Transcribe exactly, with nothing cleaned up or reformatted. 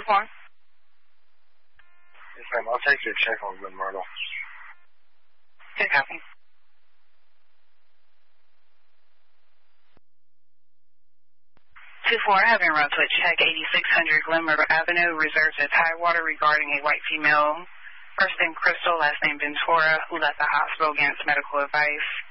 four. Yes, ma'am. I'll take your check on Glen Myrtle. Good copy. two four, having run to a check eighty-six hundred Glen Myrtle Avenue, reserved at Tidewater regarding a white female, first name Crystal, last name Ventura, who left the hospital against medical advice.